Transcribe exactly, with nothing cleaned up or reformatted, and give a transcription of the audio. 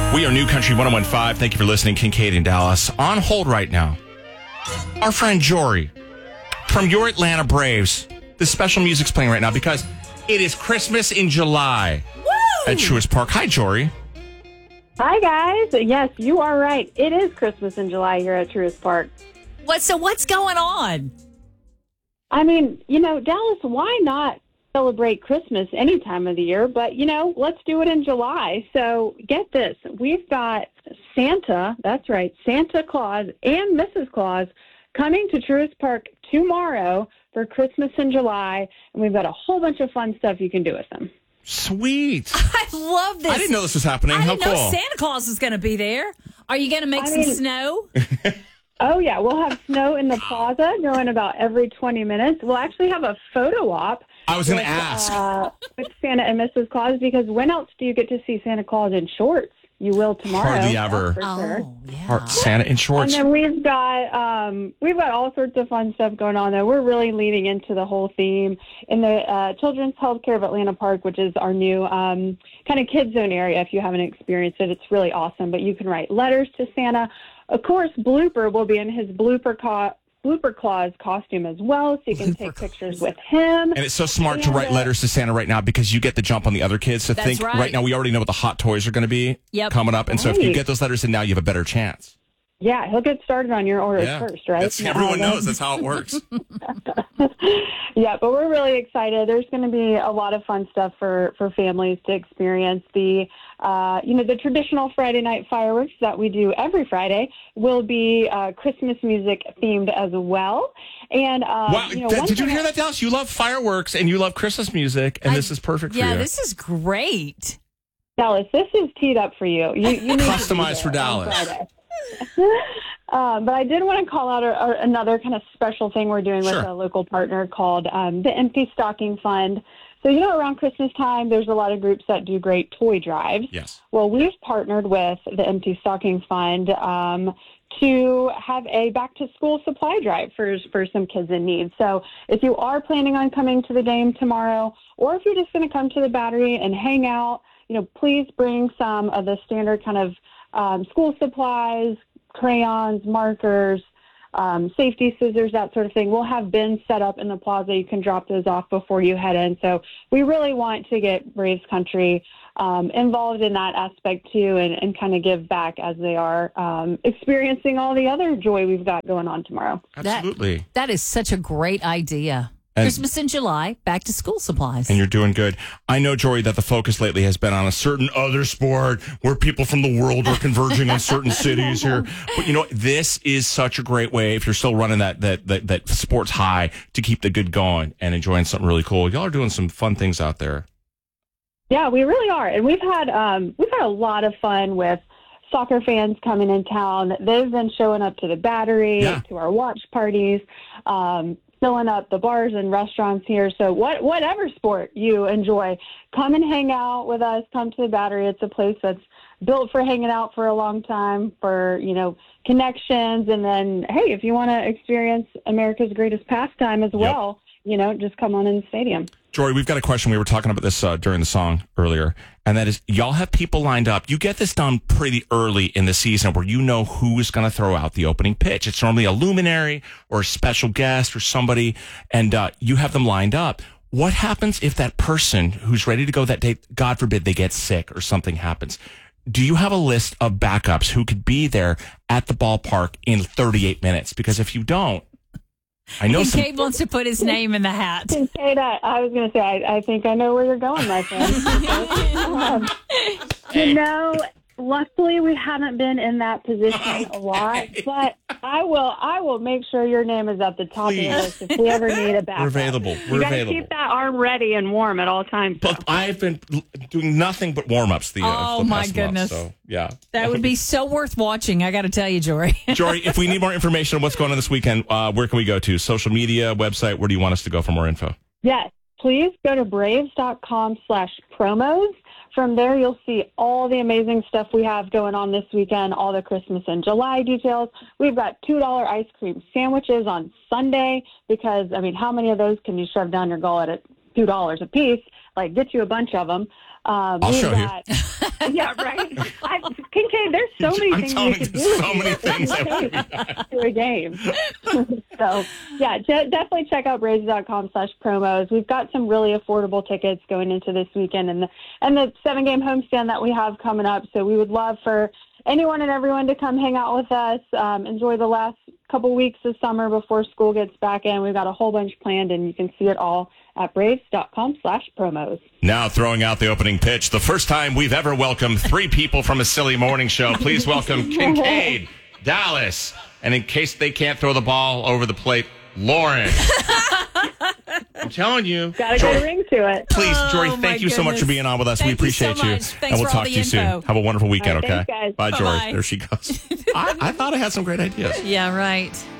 We are New Country one oh one point five. Thank you for listening. Kincaid in Dallas. On hold right now, our friend Jory from your Atlanta Braves. This special music's playing right now because it is Christmas in July Woo! at Truist Park. Hi, Jory. Hi, guys. Yes, you are right. It is Christmas in July here at Truist Park. What? So what's going on? I mean, you know, Dallas, why not celebrate Christmas any time of the year? But, you know, let's do it in July. So get this. We've got Santa, that's right, Santa Claus and Missus Claus coming to Truist Park tomorrow for Christmas in July. And we've got a whole bunch of fun stuff you can do with them. Sweet. I love this. I didn't know this was happening. I How didn't cool. know Santa Claus was going to be there. Are you going to make I some mean- snow? Oh, yeah. We'll have snow in the plaza going about every twenty minutes. We'll actually have a photo op. I was going to with, ask. Uh, with Santa and Missus Claus, because when else do you get to see Santa Claus in shorts? You will tomorrow. Hardly that's ever. for sure. Oh, yeah. Heart Santa in shorts. And then we've got um, we've got all sorts of fun stuff going on there. We're really leading into the whole theme in the uh, Children's Healthcare of Atlanta Park, which is our new um, kind of kids zone area. If you haven't experienced it, it's really awesome. But you can write letters to Santa. Of course, Blooper will be in his Blooper co- Blooper Claus costume as well, so you can Blooper take Claus. pictures with him. And it's so smart to And, write uh, letters to Santa right now because you get the jump on the other kids to That's think right. now we already know what the hot toys are going to be Yep. coming up. And so if you Right. get those letters in now, you have a better chance. Yeah, he'll get started on your orders first, right? That's, everyone Um, knows that's how it works. Yeah, but we're really excited. There's going to be a lot of fun stuff for, for families to experience. The uh, you know the traditional Friday night fireworks that we do every Friday will be uh, Christmas music themed as well. And uh, Wow, you know, that- one did you thing hear that, Dallas? You love fireworks and you love Christmas music, and I- this is perfect for Yeah, you. this is great. Dallas, this is teed up for you. You, you need to be Customized for there on Dallas. Friday. um, but I did want to call out a, a, another kind of special thing we're doing with Sure. a local partner called um, the Empty Stocking Fund. So, you know, around Christmas time, there's a lot of groups that do great toy drives. Yes. Well, we've partnered with the Empty Stocking Fund um, to have a back-to-school supply drive for, for some kids in need. So if you are planning on coming to the game tomorrow, or if you're just going to come to the Battery and hang out, you know, please bring some of the standard kind of um, school supplies, crayons, markers, um, safety scissors, that sort of thing. We'll have bins set up in the plaza. You can drop those off before you head in. So we really want to get Braves Country um, involved in that aspect too, and, and kind of give back as they are um, experiencing all the other joy we've got going on tomorrow. Absolutely. That is such a great idea. And- Christmas in July, back to school supplies. And you're doing good. I know, Jory, that the focus lately has been on a certain other sport where people from the world are converging on certain cities here. But, you know, this is such a great way, if you're still running that, that, that, that sports high, to keep the good going and enjoying something really cool. Y'all are doing some fun things out there. Yeah, we really are. And we've had um, we've had a lot of fun with soccer fans coming in town. They've been showing up to the Battery, Yeah. to our watch parties, um, filling up the bars and restaurants here. So what, whatever sport you enjoy, come and hang out with us. Come to the Battery. It's a place that's built for hanging out for a long time, for, you know, connections. And then, hey, if you want to experience America's greatest pastime as well, you know, just come on in the stadium. Jory, we've got a question. We were talking about this uh, during the song earlier, and that is, y'all have people lined up. You get this done pretty early in the season where you know who is going to throw out the opening pitch. It's normally a luminary or a special guest or somebody, and uh, you have them lined up. What happens if that person who's ready to go that day, God forbid, they get sick or something happens? Do you have a list of backups who could be there at the ballpark in thirty-eight minutes? Because if you don't, I know some... Kincaid wants to put his name in the hat. Kincaid, I, I was going to say, I, I think I know where you're going, my friend. um, you know, luckily we haven't been in that position a lot, but I will I will make sure your name is at the top Please. of the list if we ever need a backup. We're available. We're you gotta available. keep that arm ready and warm at all times. though. But I've been l- doing nothing but warm-ups the, uh, Oh, the my past goodness. month, so, yeah. That would be so worth watching, I got to tell you, Jory. Jory, if we need more information on what's going on this weekend, uh, where can we go to? Social media, website, where do you want us to go for more info? Yes, please go to braves.com slash promos. From there, you'll see all the amazing stuff we have going on this weekend, all the Christmas in July details. We've got two dollar ice cream sandwiches on Sunday because, I mean, how many of those can you shove down your gullet at two dollars a piece? Like, get you a bunch of them. Um, I'll we've show you. got, yeah, right. I, Kincaid so many I'm things telling we you, could do. there's so with many you. things that to a game. So, yeah, de- definitely check out braves.com slash promos. We've got some really affordable tickets going into this weekend and the, and the seven-game homestand that we have coming up. So we would love for anyone and everyone to come hang out with us, um, enjoy the last couple weeks of summer before school gets back in. We've got a whole bunch planned, and you can see it all at braves.com slash promos. Now throwing out the opening pitch, the first time we've ever welcomed three people from a silly morning show. Please welcome Kincaid, Dallas, and in case they can't throw the ball over the plate, Lauren. I'm telling you. Got a good ring to it. Please, Oh, Jory, my thank you so much for goodness. being on with us. Thank we you so appreciate you. much. Thanks and we'll for all talk the to you soon. info. Have a wonderful weekend, All right, okay? thanks, guys. Bye, Jory. Bye-bye. There she goes. I, I thought I had some great ideas. Yeah, right.